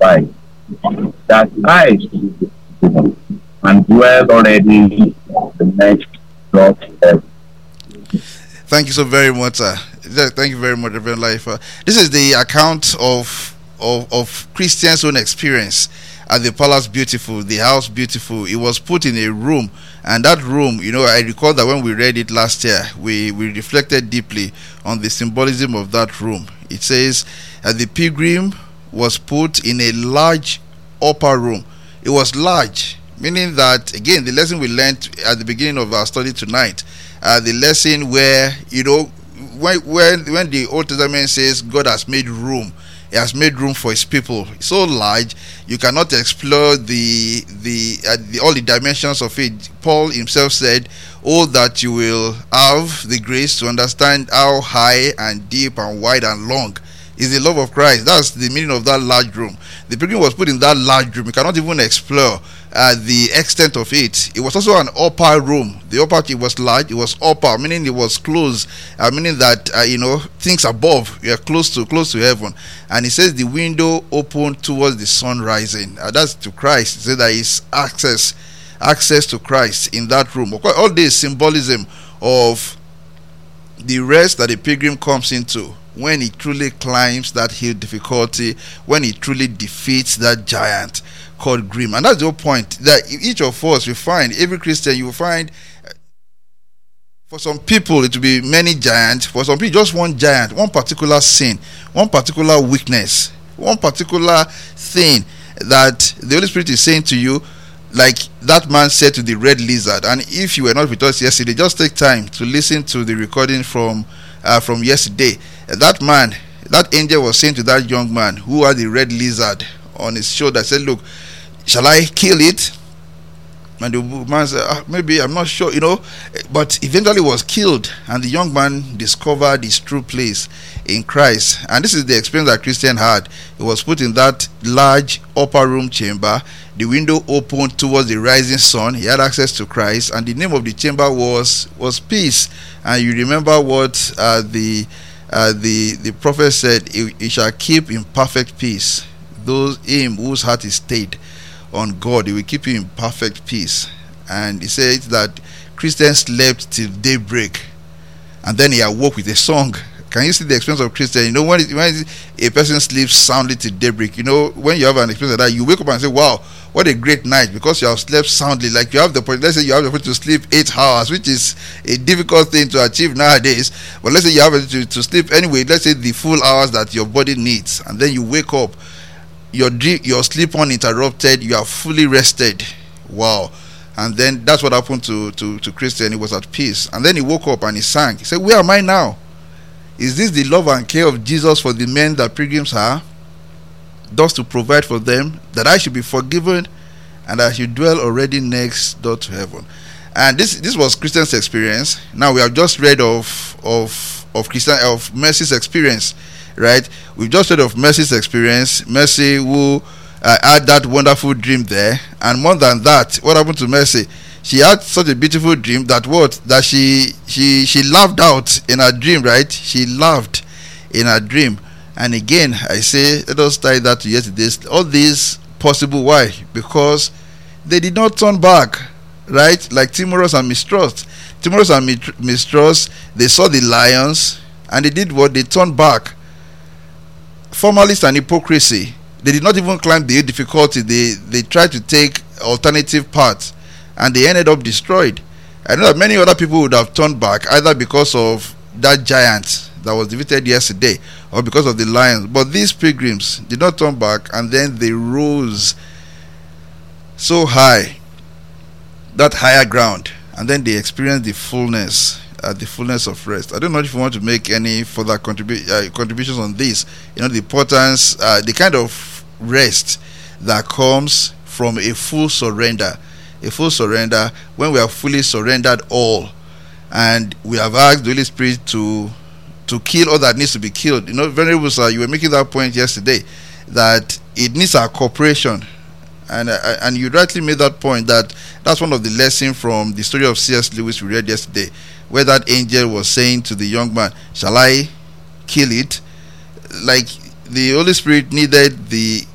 5, that I and dwell already the next Lord heaven. Thank you so very much, sir. Thank you very much, Reverend Life. This is the account of Christian's own experience at the Palace Beautiful, the House Beautiful. It was put in a room, and that room, I recall that when we read it last year, we reflected deeply on the symbolism of that room. It says the pilgrim was put in a large upper room. It was large, meaning that, again, the lesson we learned at the beginning of our study tonight, the lesson where, when the Old Testament says God has made room, He has made room for His people. It's so large, you cannot explore the all the dimensions of it. Paul himself said, "Oh, that you will have the grace to understand how high and deep and wide and long is the love of Christ." That's the meaning of that large room. The pilgrim was put in that large room. You cannot even explore the extent of it. It was also an upper room. The upper, it was large. It was upper, meaning it was close. Meaning that things above, you are close to heaven. And it says the window opened towards the sun rising. That's to Christ. It says there is access to Christ in that room. Of course, all this symbolism of the rest that the pilgrim comes into when he truly climbs that hill difficulty, when he truly defeats that giant called Grimm. And that's the whole point, that each of us, we find, every Christian, you will find, for some people it will be many giants, for some people just one giant, one particular sin, one particular weakness, one particular thing that the Holy Spirit is saying to you, like that man said to the red lizard. And if you were not with us yesterday, just take time to listen to the recording from yesterday. That angel was saying to that young man who had the red lizard on his shoulder, said, "Look, shall I kill it?" And the man said, "Maybe, I'm not sure, but eventually was killed." And the young man discovered his true place in Christ. And this is the experience that Christian had. He was put in that large upper room chamber. The window opened towards the rising sun. He had access to Christ, and the name of the chamber was peace. And you remember what the prophet said, he shall keep in perfect peace him whose heart is stayed on God. He will keep you in perfect peace. And he said that Christian slept till daybreak, and then he awoke with a song. Can you see the experience of Christian? When a person sleeps soundly till daybreak, when you have an experience like that, you wake up and say, "Wow, what a great night," because you have slept soundly. Like let's say you have the opportunity to sleep 8 hours, which is a difficult thing to achieve nowadays. But let's say you have to sleep anyway, let's say the full hours that your body needs, and then you wake up, your sleep uninterrupted, you are fully rested. Wow. And then that's what happened to Christian. He was at peace, and then he woke up and he sang. He said, "Where am I now? Is this the love and care of Jesus for the men that pilgrims are, thus to provide for them, that I should be forgiven and I should dwell already next door to heaven?" And this was Christian's experience. Now we have just read of Mercy's experience, right? We've just read of Mercy's experience. Mercy, who had that wonderful dream there, and more than that, what happened to Mercy? She had such a beautiful dream that she laughed out in her dream, right? She laughed in her dream. And again, I say, let us tie that to yesterday's. All these possible, why? Because they did not turn back, right? Like Timorous and Mistrust. Timorous and Mistrust, they saw the lions, and they did what? They turned back. Formalists and hypocrisy, they did not even climb the difficulty. They tried to take alternative paths, and they ended up destroyed. I know that many other people would have turned back, either because of that giant that was defeated yesterday, or because of the lions. But these pilgrims did not turn back, and then they rose so high, that higher ground, and then they experienced the fullness of rest. I don't know if you want to make any further contributions on this. The importance, the kind of rest that comes from a full surrender. A full surrender, when we are fully surrendered all, and we have asked the Holy Spirit to kill all that needs to be killed. Venerable Sir, you were making that point yesterday, that it needs our cooperation, and you rightly made that point, that's one of the lessons from the story of C.S. Lewis we read yesterday, where that angel was saying to the young man, "Shall I kill it?" Like the Holy Spirit needed the